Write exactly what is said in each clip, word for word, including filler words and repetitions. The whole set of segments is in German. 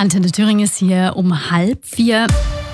Antenne Thüringen ist hier um halb vier.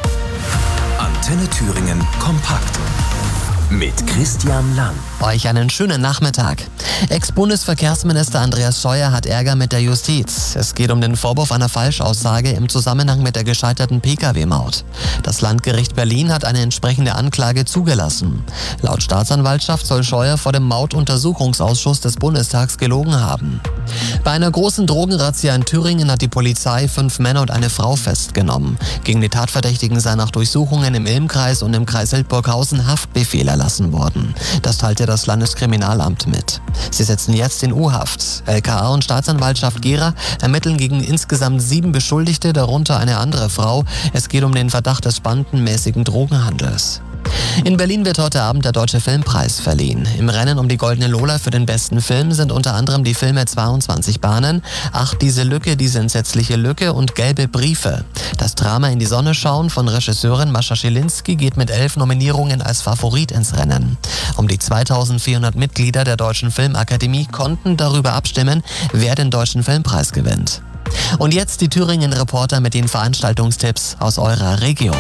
Antenne Thüringen kompakt mit Christian Lang. Euch einen schönen Nachmittag. Ex-Bundesverkehrsminister Andreas Scheuer hat Ärger mit der Justiz. Es geht um den Vorwurf einer Falschaussage im Zusammenhang mit der gescheiterten Pkw-Maut. Das Landgericht Berlin hat eine entsprechende Anklage zugelassen. Laut Staatsanwaltschaft soll Scheuer vor dem Mautuntersuchungsausschuss des Bundestags gelogen haben. Bei einer großen Drogenrazzia in Thüringen hat die Polizei fünf Männer und eine Frau festgenommen. Gegen die Tatverdächtigen sei nach Durchsuchungen im Ilmkreis und im Kreis Hildburghausen Haftbefehl erlassen worden. Das teilte das Landeskriminalamt mit. Sie setzen jetzt in U-Haft. L K A und Staatsanwaltschaft Gera ermitteln gegen insgesamt sieben Beschuldigte, darunter eine andere Frau. Es geht um den Verdacht des bandenmäßigen Drogenhandels. In Berlin wird heute Abend der Deutsche Filmpreis verliehen. Im Rennen um die Goldene Lola für den besten Film sind unter anderem die Filme zweiundzwanzig Bahnen, Ach, diese Lücke, diese entsetzliche Lücke und Gelbe Briefe. Das Drama In die Sonne schauen von Regisseurin Mascha Schilinski geht mit elf Nominierungen als Favorit ins Rennen. Um die zweitausendvierhundert Mitglieder der Deutschen Filmakademie konnten darüber abstimmen, wer den Deutschen Filmpreis gewinnt. Und jetzt die Thüringen-Reporter mit den Veranstaltungstipps aus eurer Region.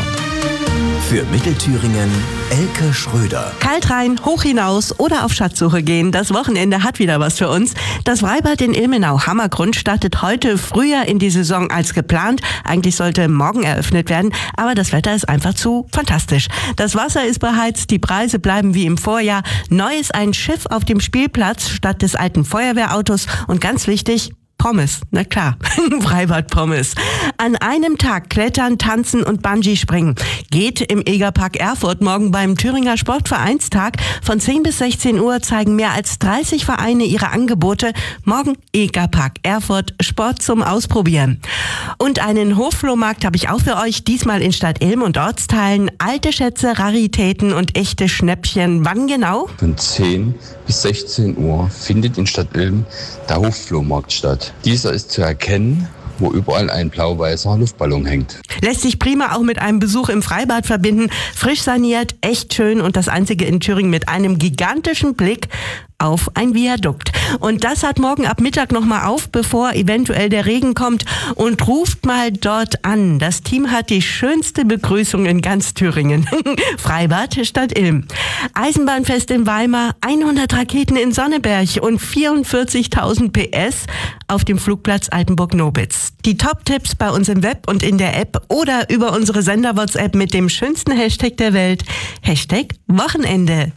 Für Mittelthüringen Elke Schröder. Kalt rein, hoch hinaus oder auf Schatzsuche gehen. Das Wochenende hat wieder was für uns. Das Freibad in Ilmenau, Hammergrund, startet heute früher in die Saison als geplant. Eigentlich sollte morgen eröffnet werden, aber das Wetter ist einfach zu fantastisch. Das Wasser ist beheizt, die Preise bleiben wie im Vorjahr. Neu ist ein Schiff auf dem Spielplatz statt des alten Feuerwehrautos und ganz wichtig, Pommes, na klar, Freibad-Pommes. An einem Tag klettern, tanzen und Bungee-springen. Geht im Egerpark Erfurt morgen beim Thüringer Sportvereinstag. Von zehn bis sechzehn Uhr zeigen mehr als dreißig Vereine ihre Angebote. Morgen Egerpark Erfurt, Sport zum Ausprobieren. Und einen Hochflohmarkt habe ich auch für euch, diesmal in Stadt Ilm und Ortsteilen. Alte Schätze, Raritäten und echte Schnäppchen. Wann genau? Von zehn bis sechzehn Uhr findet in Stadt Ilm der Hochflohmarkt statt. Dieser ist zu erkennen, wo überall ein blau-weißer Luftballon hängt. Lässt sich prima auch mit einem Besuch im Freibad verbinden. Frisch saniert, echt schön und das einzige in Thüringen mit einem gigantischen Blick auf ein Viadukt. Und das hat morgen ab Mittag nochmal auf, bevor eventuell der Regen kommt, und ruft mal dort an. Das Team hat die schönste Begrüßung in ganz Thüringen. Freibad Stadt Ilm. Eisenbahnfest in Weimar, hundert Raketen in Sonneberg und vierundvierzigtausend P S auf dem Flugplatz Altenburg-Nobitz. Die Top-Tipps bei uns im Web und in der App oder über unsere Sender-WhatsApp mit dem schönsten Hashtag der Welt. Hashtag Wochenende.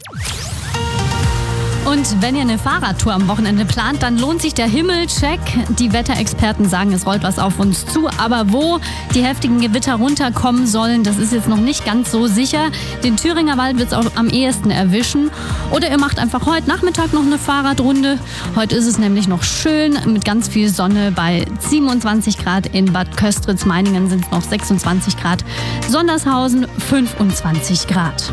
Und wenn ihr eine Fahrradtour am Wochenende plant, dann lohnt sich der Himmelcheck. Die Wetterexperten sagen, es rollt was auf uns zu. Aber wo die heftigen Gewitter runterkommen sollen, das ist jetzt noch nicht ganz so sicher. Den Thüringer Wald wird es auch am ehesten erwischen. Oder ihr macht einfach heute Nachmittag noch eine Fahrradrunde. Heute ist es nämlich noch schön mit ganz viel Sonne bei siebenundzwanzig Grad. In Bad Köstritz-Meiningen sind es noch sechsundzwanzig Grad. Sondershausen fünfundzwanzig Grad.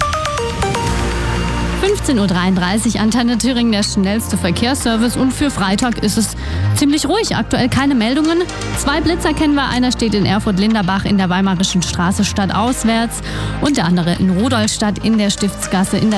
fünfzehn Uhr dreiunddreißig, Antenne Thüringen, der schnellste Verkehrsservice. Und für Freitag ist es ziemlich ruhig. Aktuell keine Meldungen. Zwei Blitzer kennen wir. Einer steht in Erfurt-Linderbach in der Weimarischen Straße stadtauswärts und der andere in Rudolstadt in der Stiftsgasse in der